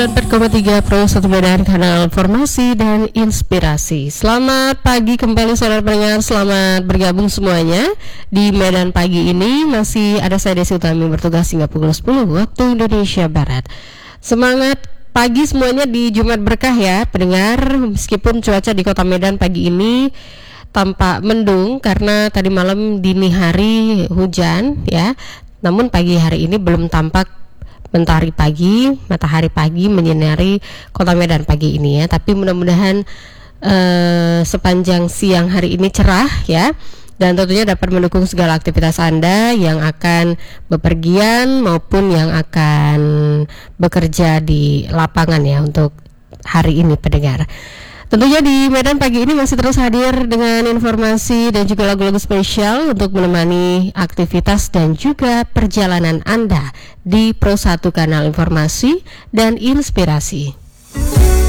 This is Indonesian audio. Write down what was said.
4,3 Pro 1 Medan, kanal informasi dan inspirasi. Selamat pagi kembali saudara pendengar, selamat bergabung semuanya. Di Medan pagi ini masih ada saya Desi Utami bertugas hingga pukul 10 waktu Indonesia Barat. Semangat pagi semuanya di Jumat Berkah ya pendengar. Meskipun cuaca di kota Medan pagi ini tampak mendung karena tadi malam dini hari hujan ya, namun pagi hari ini belum tampak matahari pagi menyinari kota Medan pagi ini ya. Tapi mudah-mudahan sepanjang siang hari ini cerah ya, dan tentunya dapat mendukung segala aktivitas Anda yang akan bepergian maupun yang akan bekerja di lapangan ya untuk hari ini pendengar. Tentunya di Medan pagi ini masih terus hadir dengan informasi dan juga lagu-lagu spesial untuk menemani aktivitas dan juga perjalanan Anda di Pro 1 kanal informasi dan inspirasi.